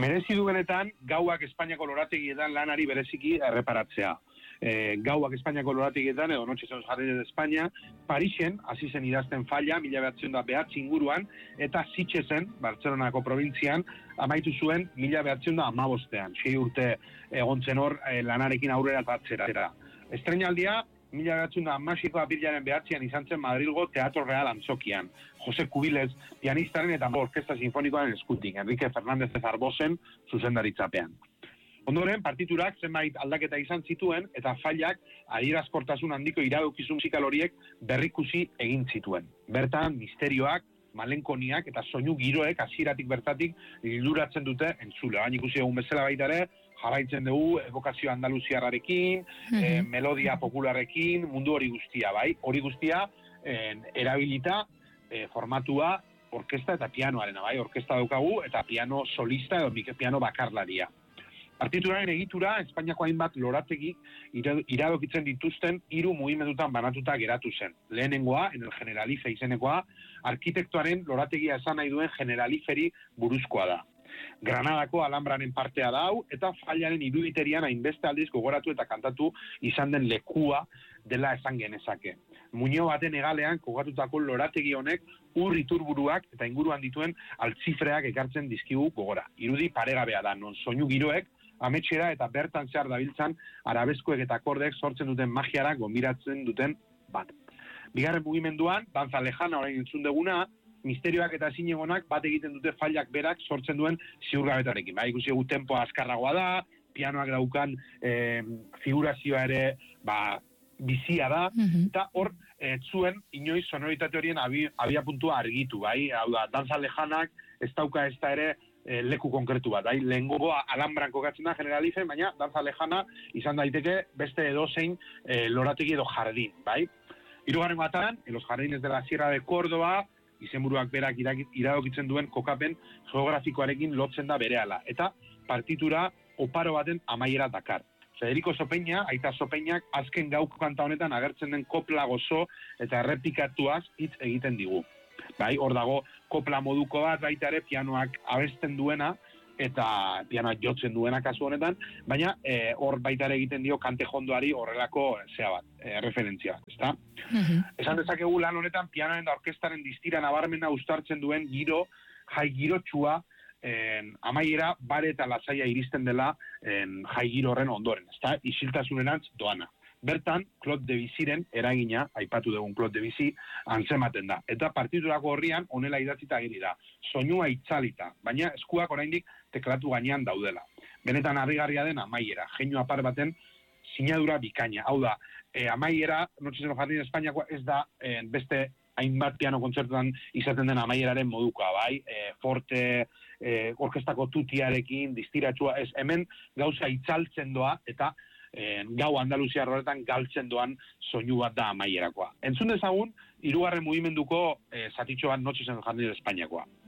Merezi duenetan, gauak Espainiako lorategietan lanari bereziki erreparatzea. Gauak Espainiako lorategietan, edo Noches en los Jardines de España, Parisen, hasi zen idazten falla, 1909 inguruan, eta Sitgesen, Bartzelonako probintzian, amaitu zuen 1915, 6 urte egontzen hor lanarekin aurrera atzera. Estreinaldia, 1916ko apirilaren 9 izan zen Madrilgo Teatro Real Antzokian. Jose Kubilez, pianistaren eta orkesta sinfonikoaren eskutik, Enrique Fernández de Zarbosen zuzendaritzapean. Ondoren, partiturak zenbait aldaketa izan zituen eta fallak adierazkortasun handiko iradokizun musikal horiek berrikusi egin zituen. Bertan, misterioak, malenkoniak eta soinu giroek hasieratik bertatik liluratzen dute entzule. Baina ikusi egun bezala baita ere, jarraitzen dugu evokazio andaluziarrarekin, melodia popularrekin, mundu hori guztia, bai? Hori guztia erabilita formatua orkesta eta pianoarena, bai? Orkesta daukagu eta piano solista edo piano bakarlaria. Partituraren egitura, Espainiako hainbat lorategi iradokitzen dituzten 3 mugimendutan banatuta geratu zen. Lehenengoa, en el Generalife izenekoa, arkitektoaren lorategia esan nahi duen Generaliferi buruzkoa da. Granadako Alhambraren partea da hau, eta fallaren iruditerian hainbeste aldiz gogoratu eta kantatu izan den lekua dela esan genezake. Muño baten hegalean kokatutako lorategi honek iturburuak eta inguruan dituen altzifreak ekartzen dizkigu gogora. Irudi paregabea da, non soinu giroek, ametxera eta bertan zehar dabiltzan arabeskuek eta akordeek sortzen duten magiara gonbiratzen duten bat. Bigarren mugimenduan, danza lejana orain entzun duguna, misterioak eta zinegonak bat egiten dute fallak berak sortzen duen ziurgabetarekin. Ba, ikusi egu tempoa azkarragoa da, pianoak daukan figurazioa ere bizia da, eta hor zuen inoiz sonoritate horien abia puntua argitu, bai? Hau da, danza lejanak ez dauka ez da ere leku konkretu bat, bai? Lehengoa Alhambran kokatzen da Generalife, baina danza lejana izan daiteke beste edozein lorategi edo jardin, bai? Hirugarren batan, en los jardines de la Sierra de Córdoba, izenburuak berak iradokitzen duen kokapen geografikoarekin lotzen da berehala, eta partitura oparo baten amaiera dakar. Federico Sopeña, aita Sopeñak, azken gauko kanta honetan agertzen den kopla gozo eta errepikatuaz hitz egiten digu. Bai, hor dago kopla moduko bat baita ere pianoak abesten duena eta pianoak jotzen duena kasu honetan, baina hor baita ere egiten dio kante jondoari horrelako referentzia, ezta? Esan dezakegu lan honetan pianoen da orkestaren distira nabarmena uztartzen duen giro, jai girotsua, amaiera bare eta latzaia iristen dela jai giro horren ondoren, ezta? Isiltasunerantz doana. Bertan, Claude Debussyren eragina, aipatu dugun Claude Debussy, antzematen da. Eta partiturako horrian, honela idatzita agiri da. Soinua itzalita, baina eskuak oraindik teklatu gainean daudela. Benetan harrigarria den amaiera, jeinu apar baten sinadura bikaina. Hau da, amaiera, Noches en los Jardines de Espainiako ez da beste hainbat piano kontzertuan izaten den amaieraren modukoa, bai? Forte, orkestako tutiarekin, distiratsua, ez hemen gauza itzaltzen doa, eta gau Andaluziar horretan galtzen doan soinu bat da amaierakoa. Entzun dezagun, 3. mugimenduko zatitxo bat Noches en el Jardín de Espainiakoa.